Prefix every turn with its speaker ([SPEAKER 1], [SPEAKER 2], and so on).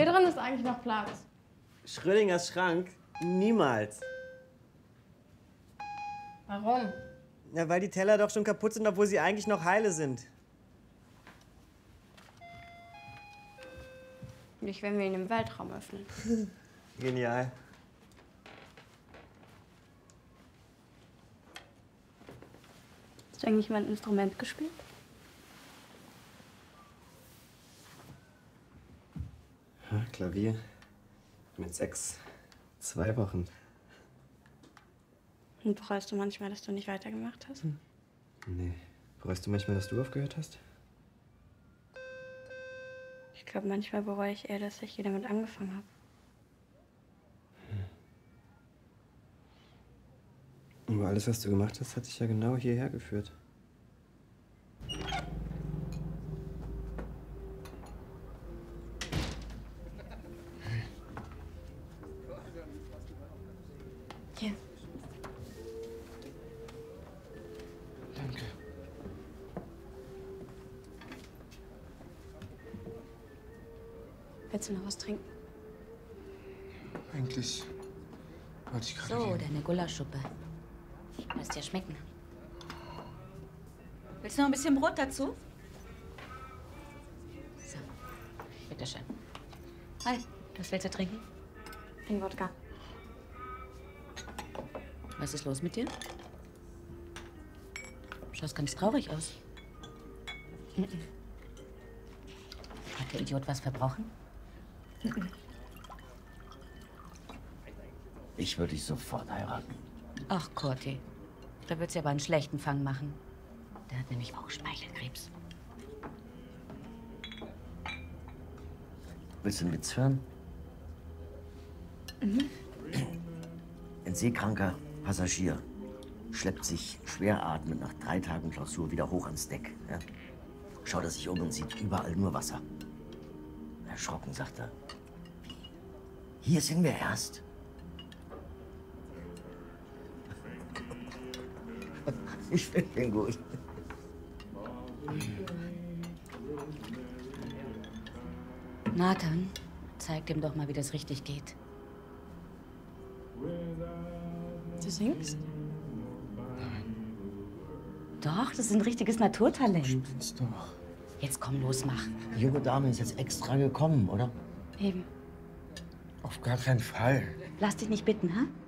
[SPEAKER 1] Hier drin ist eigentlich noch Platz.
[SPEAKER 2] Schrödingers Schrank? Niemals.
[SPEAKER 1] Warum?
[SPEAKER 2] Ja, weil die Teller doch schon kaputt sind, obwohl sie eigentlich noch heile sind.
[SPEAKER 1] Nicht, wenn wir ihn im Weltraum öffnen.
[SPEAKER 2] Genial.
[SPEAKER 1] Hast du eigentlich mal ein Instrument gespielt?
[SPEAKER 2] Ja, Klavier. Mit 6. 2 Wochen.
[SPEAKER 1] Und bereust du manchmal, dass du nicht weitergemacht hast?
[SPEAKER 2] Nee. Bereust du manchmal, dass du aufgehört hast?
[SPEAKER 1] Ich glaube, manchmal bereue ich eher, dass ich hier damit angefangen habe.
[SPEAKER 2] Aber alles, was du gemacht hast, hat dich ja genau hierher geführt.
[SPEAKER 1] Hier.
[SPEAKER 2] Danke.
[SPEAKER 1] Willst du noch was trinken?
[SPEAKER 3] Eigentlich wollte ich gerade
[SPEAKER 4] So,
[SPEAKER 3] gehen.
[SPEAKER 4] deine Gulaschsuppe. Lass dir schmecken. Willst du noch ein bisschen Brot dazu? So, bitteschön. Hi, was willst du trinken?
[SPEAKER 1] Ein Wodka.
[SPEAKER 4] Was ist los mit dir? Schaust ganz traurig aus. Hat der Idiot was verbrochen?
[SPEAKER 5] Ich würde dich sofort heiraten.
[SPEAKER 4] Ach, Kurti. Da wird sie aber einen schlechten Fang machen. Der hat nämlich auch Speichelkrebs.
[SPEAKER 5] Willst du einen Witz hören? Ein seekranker Passagier schleppt sich schwer atmend nach 3 Tagen Klausur wieder hoch ans Deck. Ja? Schaut er sich um und sieht überall nur Wasser. Erschrocken sagt er: Hier sind wir erst. Ich finde den gut.
[SPEAKER 4] Nathan, zeig dem doch mal, wie das richtig geht.
[SPEAKER 1] Du singst?
[SPEAKER 4] Doch, das ist ein richtiges Naturtalent.
[SPEAKER 3] Spinnst doch.
[SPEAKER 4] Jetzt komm, los, mach.
[SPEAKER 5] Die junge Dame ist jetzt extra gekommen, oder?
[SPEAKER 1] Eben.
[SPEAKER 3] Auf gar keinen Fall.
[SPEAKER 4] Lass dich nicht bitten, ha?